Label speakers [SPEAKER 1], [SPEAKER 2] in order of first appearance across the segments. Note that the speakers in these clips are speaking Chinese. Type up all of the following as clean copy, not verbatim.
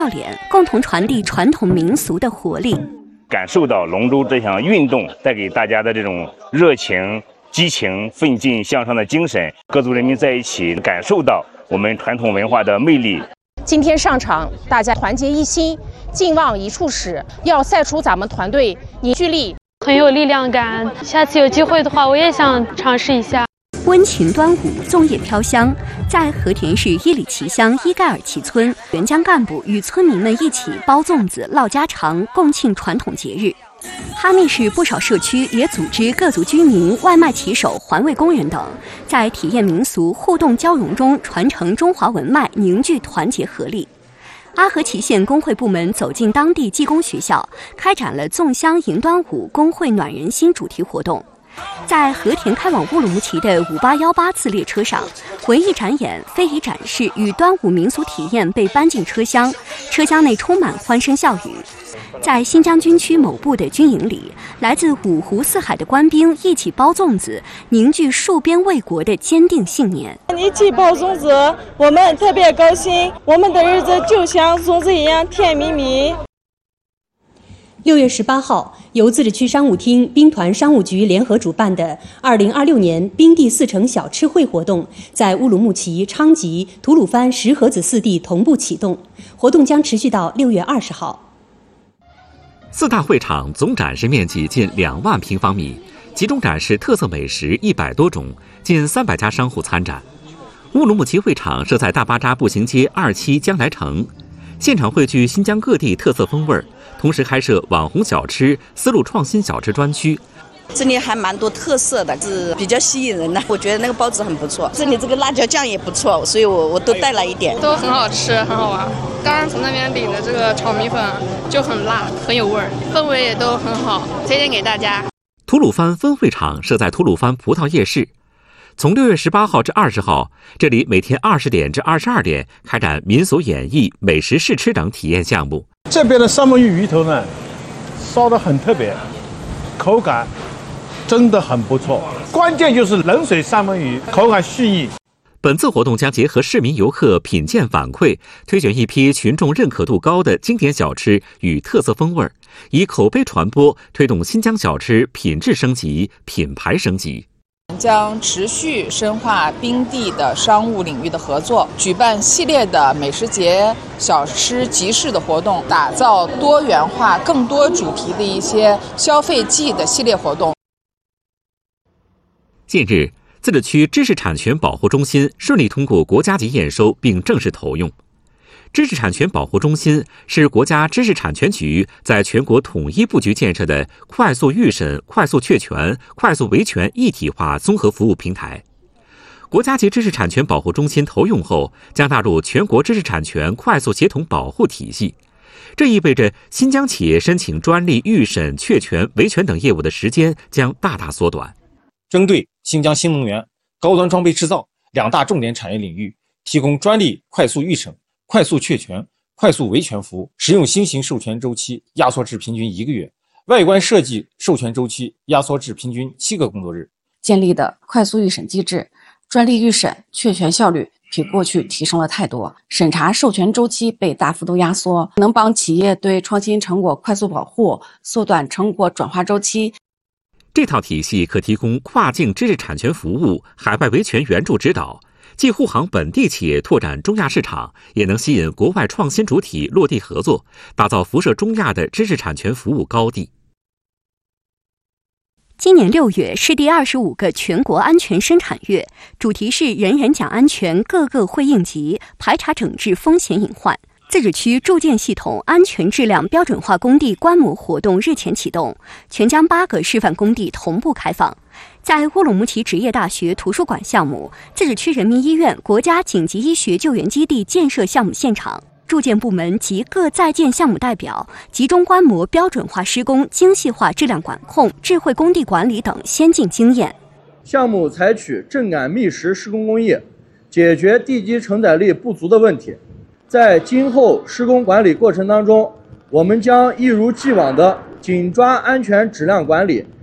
[SPEAKER 1] 笑脸，共同传递传统民俗的活力。
[SPEAKER 2] 感受到龙舟这项运动带给大家的这种热情、激情、奋进向上的精神，各族人民在一起感受到我们传统文化的魅力。
[SPEAKER 3] 今天上场，大家团结一心，劲往一处使，要赛出咱们团队凝聚力，
[SPEAKER 4] 很有力量感。下次有机会的话，我也想尝试一下。
[SPEAKER 1] 温情端午，粽叶飘香，在和田市伊里旗乡伊盖尔旗村，援疆干部与村民们一起包粽子、唠家常，共庆传统节日。哈密市不少社区也组织各族居民、外卖骑手、环卫工人等，在体验民俗、互动交融中传承中华文脉，凝聚团结合力。阿合祁县工会部门走进当地技工学校，开展了粽香迎端午、工会暖人心主题活动。在和田开往乌鲁木齐的5818次列车上，文艺展演、非遗展示与端午民俗体验被搬进车厢，车厢内充满欢声笑语。在新疆军区某部的军营里，来自五湖四海的官兵一起包粽子，凝聚戍边卫国的坚定信念。
[SPEAKER 5] 一起包粽子，我们特别高兴，我们的日子就像粽子一样甜蜜蜜。
[SPEAKER 6] 6月18号，由自治区商务厅兵团商务局联合主办的2026年冰地4城小吃会活动，在乌鲁木齐、昌吉、吐鲁番石河子4地同步启动，活动将持续到6月20号。
[SPEAKER 7] 4大会场总展示面积近2万平方米，集中展示特色美食100多种，近300家商户参展。乌鲁木齐会场设在大巴扎步行街2期将来城，现场汇聚新疆各地特色风味，同时开设网红小吃、丝路创新小吃专区。
[SPEAKER 8] 这里还蛮多特色的，是比较吸引人的。我觉得那个包子很不错，这里这个辣椒酱也不错，所以我都带来一点。
[SPEAKER 9] 都很好吃，很好玩。刚刚从那边领的这个炒米粉就很辣，很有味儿，氛围也都很好，推荐给大家。
[SPEAKER 7] 吐鲁番分会场设在吐鲁番葡萄夜市，从6月18号至20号，这里每天20点至22点开展民俗演绎、美食试吃等体验项目。
[SPEAKER 10] 这边的三文鱼鱼头呢，烧得很特别，口感真的很不错，关键就是冷水三文鱼，口感细腻。
[SPEAKER 7] 本次活动将结合市民游客品鉴反馈，推选一批群众认可度高的经典小吃与特色风味，以口碑传播，推动新疆小吃品质升级、品牌升级。
[SPEAKER 11] 将持续深化冰地的商务领域的合作，举办系列的美食节、小吃集市的活动，打造多元化、更多主题的一些消费季的系列活动。
[SPEAKER 7] 近日，自治区知识产权保护中心顺利通过国家级验收并正式投用。知识产权保护中心是国家知识产权局在全国统一布局建设的快速预审、快速确权、快速维权一体化综合服务平台。国家级知识产权保护中心投用后，将纳入全国知识产权快速协同保护体系。这意味着新疆企业申请专利预审、确权、维权等业务的时间将大大缩短。
[SPEAKER 12] 针对新疆新能源、高端装备制造2大重点产业领域，提供专利快速预审、快速确权、快速维权服务，使用新型授权周期压缩至平均1个月，外观设计授权周期压缩至平均7个工作日。
[SPEAKER 13] 建立的快速预审机制，专利预审、确权效率比过去提升了太多，审查授权周期被大幅度压缩，能帮企业对创新成果快速保护，缩短成果转化周期。
[SPEAKER 7] 这套体系可提供跨境知识产权服务、海外维权援助指导，既护航本地企业拓展中亚市场，也能吸引国外创新主体落地合作，打造辐射中亚的知识产权服务高地。
[SPEAKER 1] 今年6月是第25个全国安全生产月，主题是人人讲安全，个个会应急，排查整治风险隐患。自治区住建系统安全质量标准化工地观摩活动日前启动，全疆8个示范工地同步开放。在乌鲁木齐职业大学图书馆项目、自治区人民医院国家紧急医学救援基地建设项目现场，住建部门及各在建项目代表集中观摩标准化施工、精细化质量管控、智慧工地管理等先进经验。
[SPEAKER 14] 项目采取正赶密实施工工艺，解决地基承载力不足的问题。在今后施工管理过程当中，我们将一如既往地紧抓安全质量管理。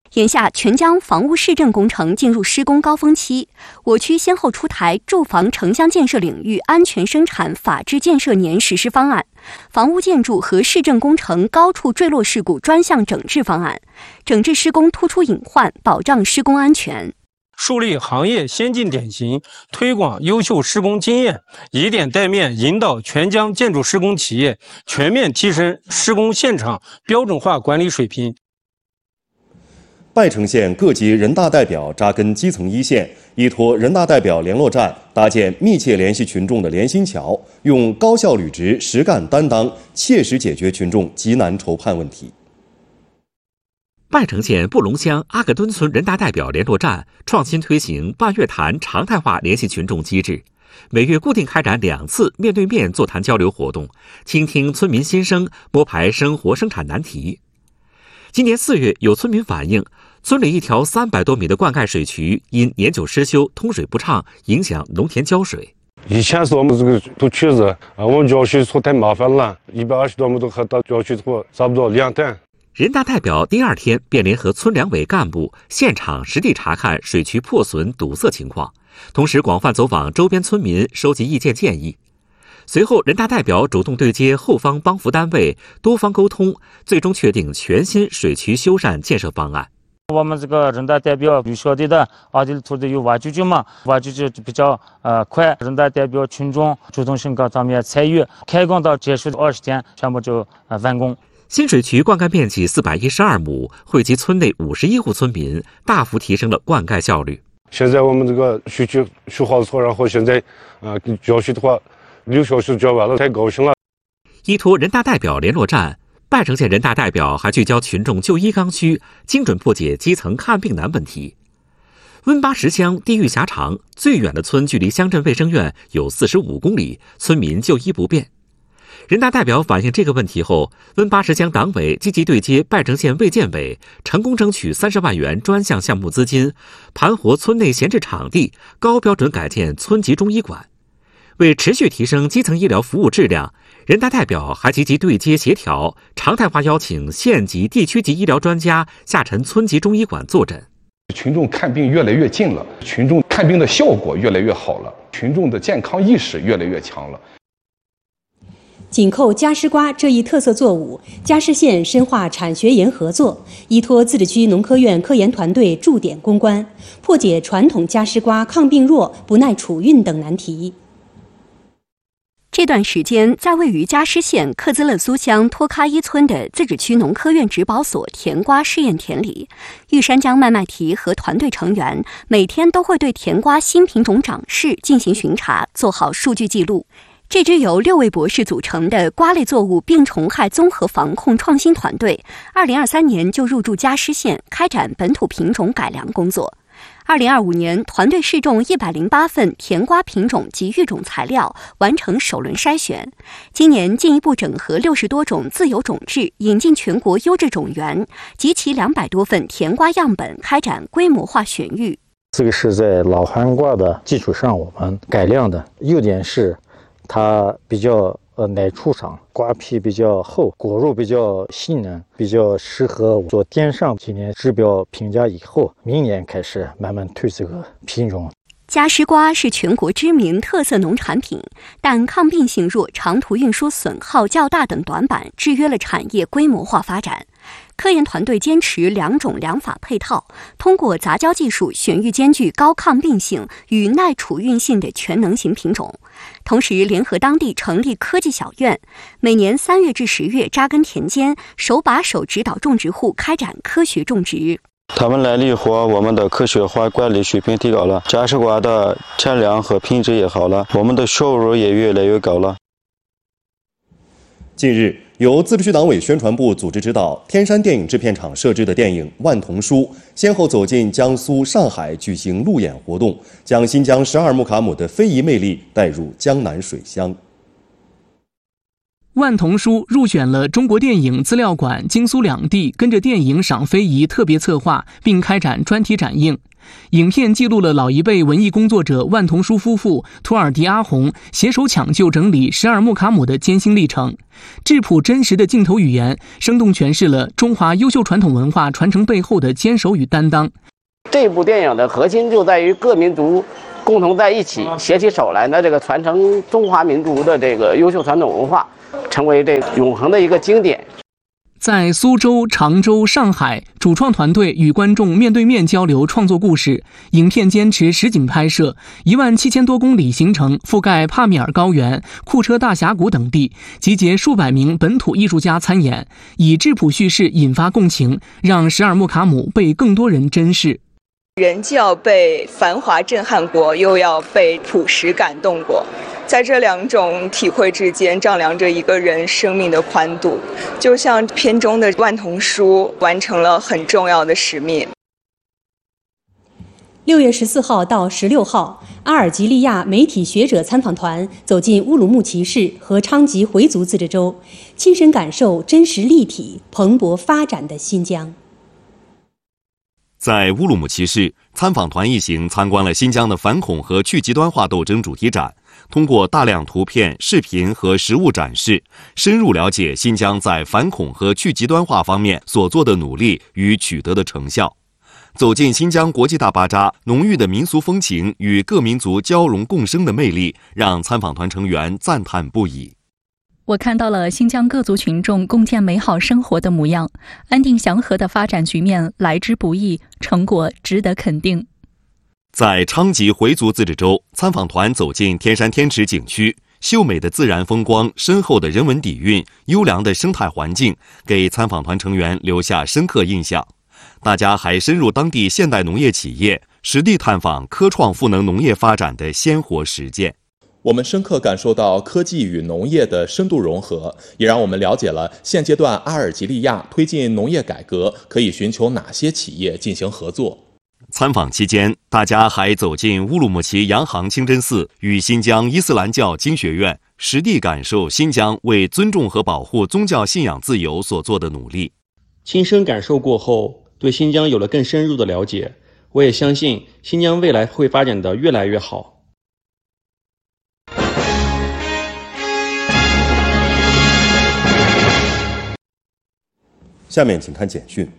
[SPEAKER 1] 眼下全疆房屋市政工程进入施工高峰期，我区先后出台住房城乡建设领域安全生产法治建设年实施方案、房屋建筑和市政工程高处坠落事故专项整治方案，整治施工突出隐患，保障施工安全。
[SPEAKER 15] 树立行业先进典型，推广优秀施工经验，以点带面引导全疆建筑施工企业全面提升施工现场标准化管理水平。
[SPEAKER 16] 拜城县各级人大代表扎根基层一线，依托人大代表联络站，搭建密切联系群众的联心桥，用高效履职、实干担当，切实解决群众急难愁盼问题。
[SPEAKER 7] 拜城县布隆乡阿克墩村人大代表联络站创新推行万月谈常态化联系群众机制，每月固定开展2次面对面座谈交流活动，倾听村民心声，拨排生活生产难题。今年4月，有村民反映，村里一条300多米的灌溉水渠因年久失修，通水不畅，影响农田浇水。
[SPEAKER 17] 以前是我们这个土渠子，我们浇水错太麻烦了，120多米都和到浇水错差不多2吨。
[SPEAKER 7] 人大代表第2天便联合村两委干部现场实地查看水渠破损堵塞情况，同时广泛走访周边村民，收集意见建议。随后，人大代表主动对接后方帮扶单位，多方沟通，最终确定全新水渠修缮建设方案。
[SPEAKER 18] 我们这个人大代表绿晓得的阿迪土的有挖掘机嘛，挖掘机比较快，人大代表群众主动性高，咱们也参与，开工到结束20天，全部就完工。
[SPEAKER 7] 新水渠灌溉面积412亩，惠及村内51户村民，大幅提升了灌溉效率。
[SPEAKER 17] 现在我们这个水渠修好错，然后现在浇水的话6小时浇完了，太高兴了。
[SPEAKER 7] 依托人大代表联络站，拜城县人大代表还聚焦群众就医刚需，精准破解基层看病难问题。温巴什乡地域狭长，最远的村距离乡镇卫生院有45公里，村民就医不便。人大代表反映这个问题后，温巴什乡党委积极对接拜城县卫健委，成功争取30万元专项项目资金，盘活村内闲置场地，高标准改建村级中医馆。为持续提升基层医疗服务质量，人大代表还积极对接协调，常态化邀请县级、地区级医疗专家下沉村级中医馆坐诊。
[SPEAKER 19] 群众看病越来越近了，群众看病的效果越来越好了，群众的健康意识越来越强了。
[SPEAKER 6] 紧扣夹丝瓜这一特色作物，夹丝县深化产学研合作，依托自治区农科院科研团队驻点攻关，破解传统夹丝瓜抗病弱、不耐储运等难题。
[SPEAKER 1] 这段时间，在位于夹丝县克孜勒苏乡托喀伊村的自治区农科院植保所甜瓜试验田里，玉山江麦麦提和团队成员每天都会对甜瓜新品种长势进行巡查，做好数据记录。这支由6位博士组成的瓜类作物病虫害综合防控创新团队，2023年就入驻夹丝县，开展本土品种改良工作。2025年，团队试种108份甜瓜品种及育种材料，完成首轮筛选。今年进一步整合60多种自有种质，引进全国优质种源，集齐200多份甜瓜样本，开展规模化选育。
[SPEAKER 20] 这个是在老寒瓜的基础上我们改良的，优点是它比较耐储藏，瓜皮比较厚，果肉比较细嫩，比较适合做电商。今年指标评价以后，明年开始慢慢推这个品种。
[SPEAKER 1] 夹丝瓜是全国知名特色农产品，但抗病性弱、长途运输损耗较大等短板制约了产业规模化发展。科研团队坚持2种2法配套，通过杂交技术选育兼具高抗病性与耐储运性的全能型品种，同时联合当地成立科技小院，每年3月至10月扎根田间，手把手指导种植户开展科学种植。
[SPEAKER 21] 他们来了以后，我们的科学化管理水平提高了，夹丝瓜的产量和品质也好了，我们的收入也越来越高了。
[SPEAKER 16] 近日，由自治区党委宣传部组织指导，天山电影制片厂摄制的电影《万童书》先后走进江苏、上海举行路演活动，将新疆12木卡姆的非遗魅力带入江南水乡。
[SPEAKER 22] 万童书入选了中国电影资料馆京苏两地跟着电影赏非遗特别策划，并开展专题展映。 影片记录了老一辈文艺工作者万同书夫妇、图尔迪阿红携手抢救整理十二木卡姆的艰辛历程。质朴真实的镜头语言，生动诠释了中华优秀传统文化传承背后的坚守与担当。
[SPEAKER 2] 这部电影的核心就在于各民族共同在一起，携起手来呢，这个传承中华民族的这个优秀传统文化，成为这永恒的一个经典。
[SPEAKER 22] 在苏州、常州、上海，主创团队与观众面对面交流创作故事。影片坚持实景拍摄，17000多公里行程覆盖帕米尔高原、库车大峡谷等地，集结数百名本土艺术家参演，以质朴叙事引发共情，让十二木卡姆被更多人珍视。
[SPEAKER 3] 人既要被繁华震撼过，又要被朴实感动过，在这两种体会之间丈量着一个人生命的宽度，就像片中的万同书完成了很重要的使命。
[SPEAKER 6] 6月14号到16号，阿尔及利亚媒体学者参访团走进乌鲁木齐市和昌吉回族自治州，亲身感受真实立体、蓬勃发展的新疆。
[SPEAKER 16] 在乌鲁木齐市，参访团一行参观了新疆的反恐和去极端化斗争主题展，通过大量图片、视频和实物展示，深入了解新疆在反恐和去极端化方面所做的努力与取得的成效。走进新疆国际大巴扎，浓郁的民俗风情与各民族交融共生的魅力，让参访团成员赞叹不已。
[SPEAKER 23] 我看到了新疆各族群众共建美好生活的模样，安定祥和的发展局面来之不易，成果值得肯定。
[SPEAKER 16] 在昌吉回族自治州，参访团走进天山天池景区，秀美的自然风光、深厚的人文底蕴、优良的生态环境，给参访团成员留下深刻印象。大家还深入当地现代农业企业，实地探访科创赋能农业发展的鲜活实践。
[SPEAKER 24] 我们深刻感受到科技与农业的深度融合，也让我们了解了现阶段阿尔及利亚推进农业改革可以寻求哪些企业进行合作。
[SPEAKER 16] 参访期间，大家还走进乌鲁木齐洋行清真寺与新疆伊斯兰教经学院，实地感受新疆为尊重和保护宗教信仰自由所做的努力。
[SPEAKER 25] 亲身感受过后，对新疆有了更深入的了解，我也相信新疆未来会发展得越来越好。
[SPEAKER 16] 下面请看简讯。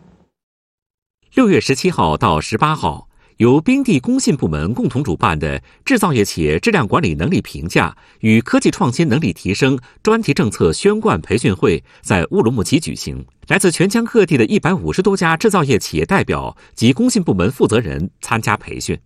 [SPEAKER 7] 6月17号到18号，由冰地工信部门共同主办的制造业企业质量管理能力评价与科技创新能力提升专题政策宣贯培训会在乌鲁木齐举行。来自全疆各地的150多家制造业企业代表及工信部门负责人参加培训。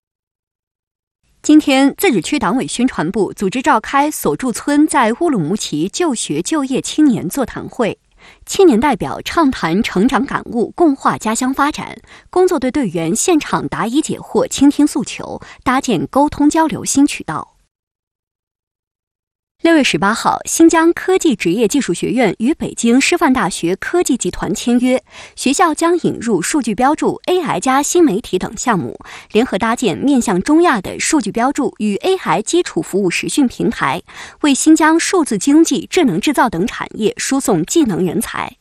[SPEAKER 1] 今天，自治区党委宣传部组织召开所住村在乌鲁木齐就学就业青年座谈会。青年代表畅谈成长感悟，共话家乡发展。工作队队员现场答疑解惑，倾听诉求，搭建沟通交流新渠道。6月18号，新疆科技职业技术学院与北京师范大学科技集团签约，学校将引入数据标注、AI 加新媒体等项目，联合搭建面向中亚的数据标注与 AI 基础服务实训平台，为新疆数字经济、智能制造等产业输送技能人才。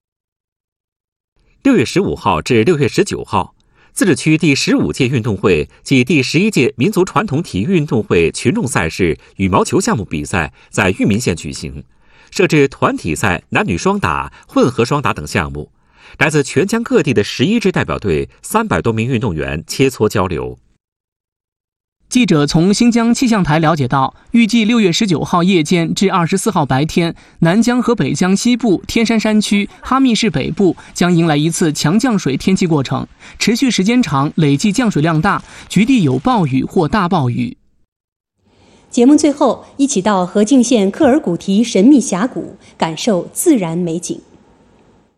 [SPEAKER 7] 6月15号至6月19号，自治区第15届运动会暨第11届民族传统体育运动会群众赛事羽毛球项目比赛在裕民县举行，设置团体赛、男女双打、混合双打等项目。来自全疆各地的11支代表队300多名运动员切磋交流。
[SPEAKER 22] 记者从新疆气象台了解到，预计6月19号夜间至24号白天，南疆和北疆西部、天山山区、哈密市北部将迎来一次强降水天气过程，持续时间长，累计降水量大，局地有暴雨或大暴雨。
[SPEAKER 6] 节目最后，一起到河静县克尔古提神秘峡谷，感受自然美景。